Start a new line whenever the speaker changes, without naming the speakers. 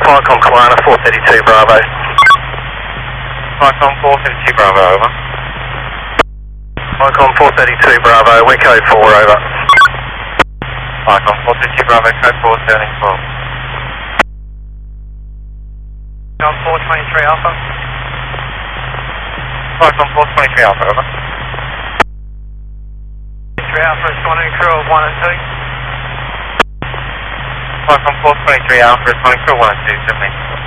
Falcon Kalana 432 Bravo.
Falcon 432 Bravo, over.
Falcon 432 Bravo, we're code 4, over.
Falcon 432 Bravo, code 4, turning 4.
Falcon 423 Alpha.
Falcon 423 Alpha, over.
3 Alpha, responding crew of 1 and 2.
Falcon 423 Alpha, responding crew 1 and 2, 78.